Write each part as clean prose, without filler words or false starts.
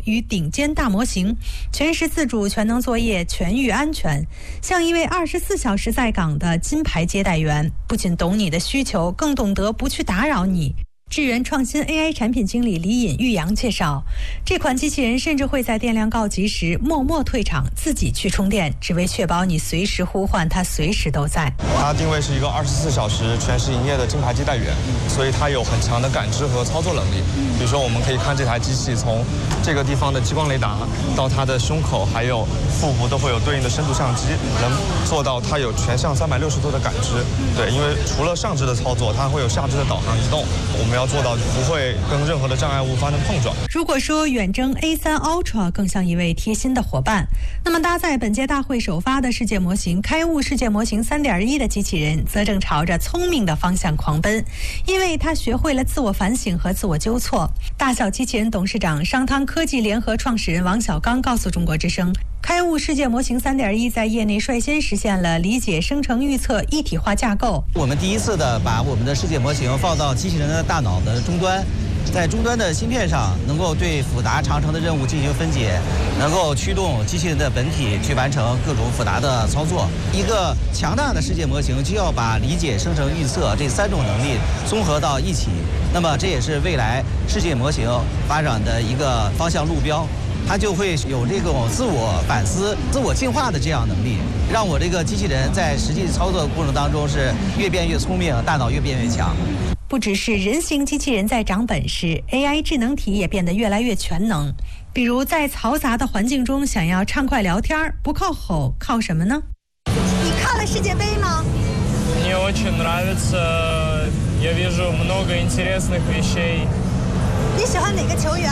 与顶尖大模型，全时自主、全能作业、全域安全，像一位24小时在岗的金牌接待员，不仅懂你的需求，更懂得不去打扰你。智源创新 AI 产品经理李尹玉阳介绍，这款机器人甚至会在电量告急时默默退场，自己去充电，只为确保你随时呼唤它，随时都在。 它定位是一个24小时全时营业的金牌接待员，所以它有很强的感知和操作能力。比如说，我们可以看这台机器从这个地方的激光雷达到它的胸口还有腹部都会有对应的深度相机，能做到它有全向360度的感知。对，因为除了上肢的操作，它会有下肢的导航移动，我们要做到不会跟任何的障碍物发生碰撞。 如果说远征 A3 Ultra 更像一位贴心的伙伴，那么搭载本届大会首发的世界模型开悟世界模型 3.1 的机器人则正朝着聪明的方向狂奔，因为它学会了自我反省和自我纠错。大小机器人董事长商汤科技联合创始人王小刚告诉中国之声，开悟世界模型 3.1 在业内率先实现了理解、生成、预测一体化架构。 我们第一次的把我们的世界模型放到机器人的大脑的终端，在终端的芯片上能够对复杂长程的任务进行分解，能够驱动机器人的本体去完成各种复杂的操作。一个强大的世界模型就要把理解、生成、预测这3种能力综合到一起，那么这也是未来世界模型发展的一个方向路标。它就会有这种自我反思、自我进化的这样能力，让我这个机器人在实际操作过程当中是越变越聪明，大脑越变越强。 不只是人形机器人在长本事 ，AI 智能体也变得越来越全能。比如在嘈杂的环境中，想要畅快聊天，不靠吼，靠什么呢？ 你看了世界杯吗？ Мне очень нравится. Я вижу много интересных вещей. 你喜欢哪个球员？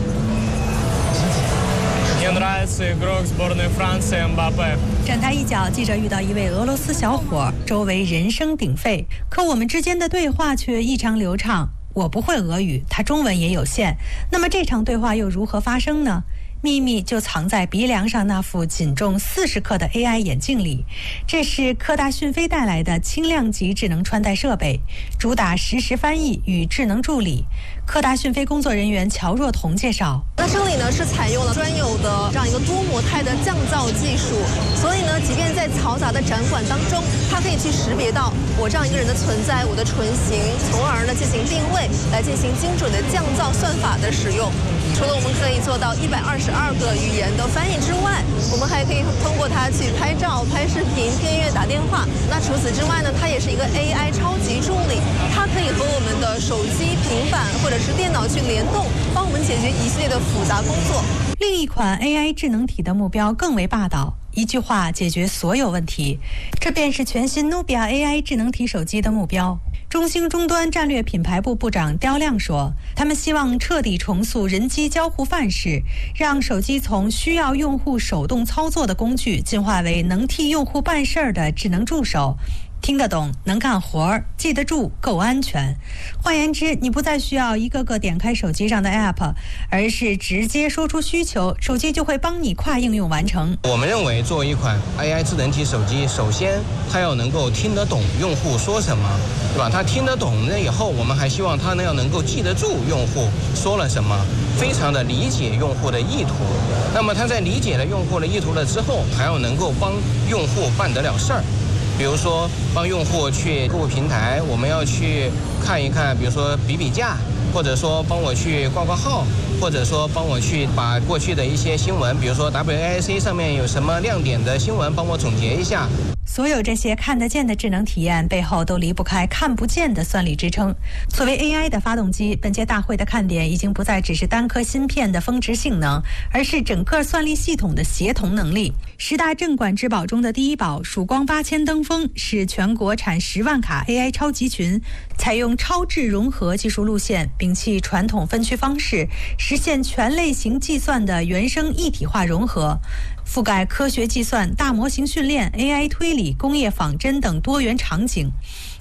Мне нравится игрок сборной Франции Мбаппе. 站台一角，记者遇到一位俄罗斯小伙，周围人声鼎沸，可我们之间的对话却异常流畅。我不会俄语，他中文也有限，那么这场对话又如何发生呢？秘密就藏在鼻梁上那副仅重40克的 AI 眼镜里。这是科大讯飞带来的轻量级智能穿戴设备，主打实时翻译与智能助理。科大讯飞工作人员乔若彤介绍， 那这里呢是采用了专有的这样一个多模态的降噪技术，所以呢，即便在嘈杂的展馆当中，它可以去识别到我这样一个人的存在，我的唇形，从而呢进行定位，来进行精准的降噪算法的使用。除了我们可以做到122个语言的翻译之外，我们还可以通过它去拍照、拍视频、听音乐、打电话。那除此之外呢，它也是一个 AI 超级助理，它可以和我们的手机、平板或者是电脑去联动，帮我们解决一系列的复杂工作。 另一款 AI 智能体的目标更为霸道，一句话解决所有问题，这便是全新 Nubia AI 智能体手机的目标。中兴终端战略品牌部部长刁亮说，他们希望彻底重塑人机交互范式，让手机从需要用户手动操作的工具进化为能替用户办事儿的智能助手，听得懂，能干活儿，记得住，够安全。换言之，你不再需要一个个点开手机上的 App， 而是直接说出需求，手机就会帮你跨应用完成。 我们认为，作为一款 AI 智能体手机，首先它要能够听得懂用户说什么，对吧？它听得懂了以后，我们还希望它能够记得住用户说了什么，非常的理解用户的意图。那么它在理解了用户的意图了之后，还要能够帮用户办得了事儿。比如说帮用户去购物平台，我们要去看一看，比如说比价，或者说帮我去挂号，或者说帮我去把过去的一些新闻，比如说 WAIC 上面有什么亮点的新闻，帮我总结一下。 所有这些看得见的智能体验背后都离不开看不见的算力支撑。作为 AI 的发动机，本届大会的看点已经不再只是单颗芯片的峰值性能，而是整个算力系统的协同能力。10大镇馆之宝中的第一宝曙光8000登峰是全国产10万卡 AI 超集群，采用超智融合技术路线，摒弃传统分区方式，实现全类型计算的原生一体化融合，覆盖科学计算、大模型训练、AI 推理、工业仿真等多元场景。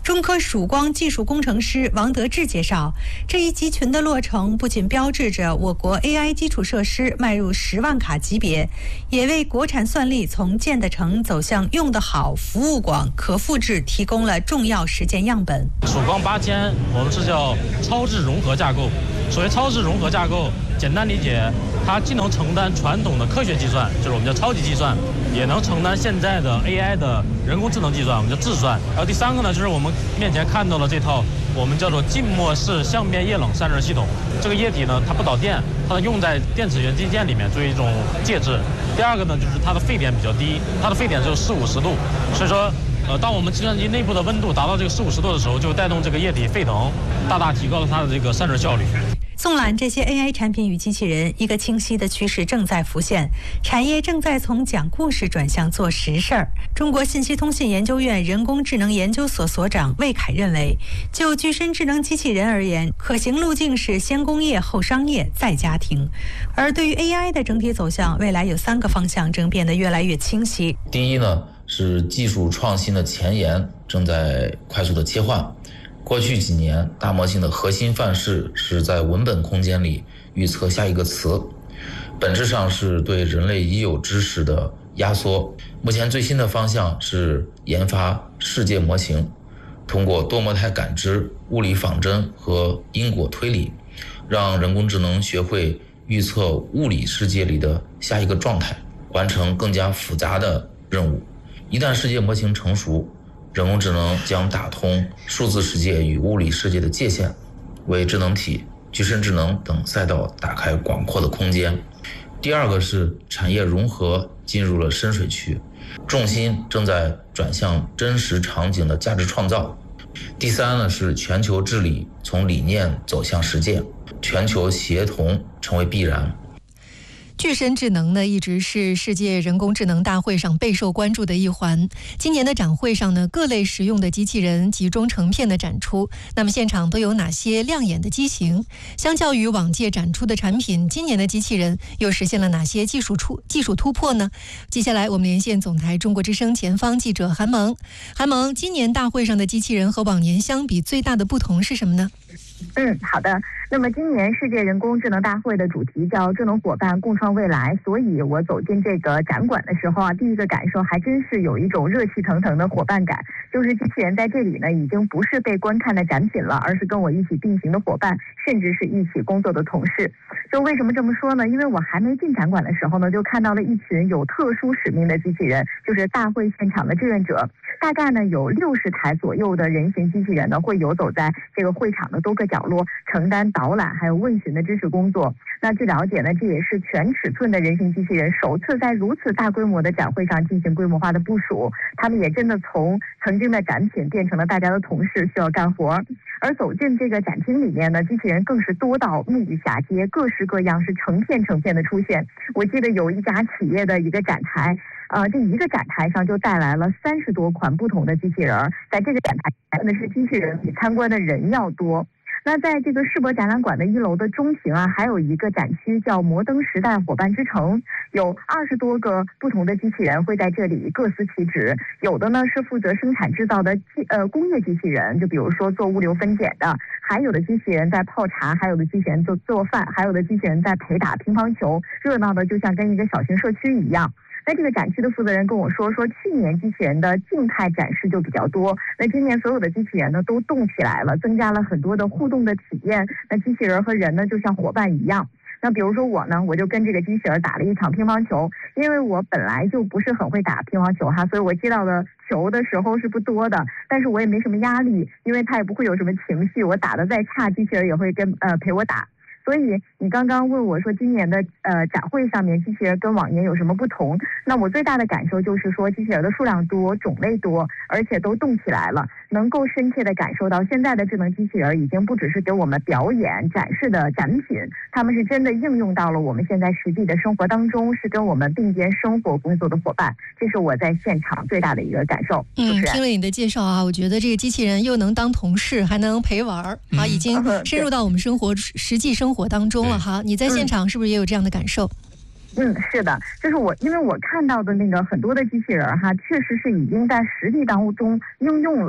中科曙光技术工程师王德志介绍，这一集群的落成不仅标志着我国 AI 基础设施迈入10万卡级别，也为国产算力从建得成走向用得好、服务广、可复制提供了重要实践样本。 曙光8000，我们是叫超智融合架构。所谓超智融合架构，简单理解，它既能承担传统的科学计算，就是我们叫超级计算，也能承担现在的 AI 的人工智能计算，我们叫智算。然后第3个呢，就是我们面前看到的这套我们叫做浸没式相变液冷散热系统。这个液体呢，它不导电，它用在电子元器件里面作为一种介质。第2个呢，就是它的沸点比较低，它的沸点只有40-50度，所以说当我们计算机内部的温度达到这个40-50度的时候，就带动这个液体沸腾，大大提高了它的这个散热效率。 纵览这些 AI 产品与机器人，一个清晰的趋势正在浮现，产业正在从讲故事转向做实事儿。中国信息通信研究院人工智能研究所所长魏凯认为，就具身智能机器人而言，可行路径是先工业后商业再家庭。而对于 AI 的整体走向，未来有3个方向正变得越来越清晰。 第一呢，是技术创新的前沿正在快速的切换。过去几年，大模型的核心范式是在文本空间里预测下一个词，本质上是对人类已有知识的压缩。目前最新的方向是研发世界模型，通过多模态感知、物理仿真和因果推理，让人工智能学会预测物理世界里的下一个状态，完成更加复杂的任务。一旦世界模型成熟，人工智能将打通数字世界与物理世界的界限，为智能体、具身智能等赛道打开广阔的空间。第2个是产业融合进入了深水区，重心正在转向真实场景的价值创造。第3呢是全球治理从理念走向实践，全球协同成为必然。 具身智能呢，一直是世界人工智能大会上备受关注的一环。今年的展会上呢，各类实用的机器人集中成片的展出。那么现场都有哪些亮眼的机型？相较于往届展出的产品，今年的机器人又实现了哪些技术突破呢？接下来我们连线总台中国之声前方记者韩萌。韩萌，今年大会上的机器人和往年相比，最大的不同是什么呢？ 好的。那么今年世界人工智能大会的主题叫智能伙伴共创未来，所以我走进这个展馆的时候啊，第一个感受还真是有一种热气腾腾的伙伴感，就是机器人在这里呢，已经不是被观看的展品了，而是跟我一起并行的伙伴，甚至是一起工作的同事。就为什么这么说呢？因为我还没进展馆的时候呢，就看到了一群有特殊使命的机器人，就是大会现场的志愿者。大概呢有60台左右的人形机器人呢，会游走在这个会场的多个角落，承担导览还有问询的知识工作。那据了解呢，这也是全尺寸的人形机器人首次在如此大规模的展会上进行规模化的部署。他们也真的从曾经的展品变成了大家的同事，需要干活。而走进这个展厅里面呢，机器人更是多到目不暇接，各式各样，是成片的出现。我记得有一家企业的一个展台，这一个展台上就带来了30多款不同的机器人，在这个展台真的是机器人比参观的人要多。那在这个世博展览馆的1楼的中庭啊，还有一个展区叫摩登时代伙伴之城，有20多个不同的机器人会在这里各司其职。有的呢是负责生产制造的工业机器人，就比如说做物流分拣的，还有的机器人在泡茶，还有的机器人做饭，还有的机器人在陪打乒乓球，热闹的就像跟一个小型社区一样。那这个展区的负责人跟我说去年机器人的静态展示就比较多，那今年所有的机器人呢都动起来了，增加了很多的互动的体验。那机器人和人呢就像伙伴一样。那比如说我呢，我就跟这个机器人打了一场乒乓球，因为我本来就不是很会打乒乓球哈，所以我接到的球的时候是不多的，但是我也没什么压力，因为它也不会有什么情绪，我打得再差，机器人也会陪我打。所以你刚刚问我说今年的展会上面机器人跟往年有什么不同，那我最大的感受就是说机器人的数量多，种类多，而且都动起来了，能够深切的感受到现在的智能机器人已经不只是给我们表演展示的展品，他们是真的应用到了我们现在实际的生活当中，是跟我们并肩生活工作的伙伴，这是我在现场最大的一个感受。 听了你的介绍啊，我觉得这个机器人又能当同事，还能陪玩啊，已经深入到我们实际生活当中了哈。你在现场是不是也有这样的感受？ 是的，就是因为我看到的那个很多的机器人哈，确实是已经在实际当中应用了。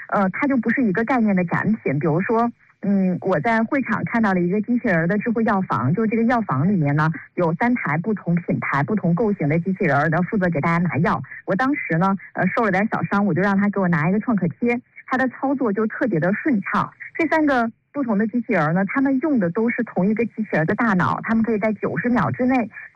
它就不是一个概念的展品。比如说，我在会场看到了一个机器人的智慧药房，就这个药房里面呢有3台不同品牌、不同构型的机器人呢，负责给大家拿药。我当时呢，受了点小伤，我就让他给我拿一个创可贴，它的操作就特别的顺畅。这3个不同的机器人呢，他们用的都是同一个机器人的大脑，他们可以在90秒之内